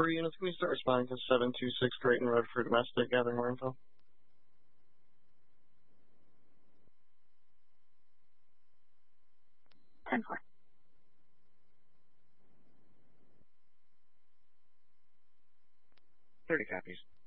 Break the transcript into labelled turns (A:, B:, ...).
A: 3 units, can we start responding to 726 Drayton Road for domestic, gathering more info?
B: Ten four.
A: 30 copies.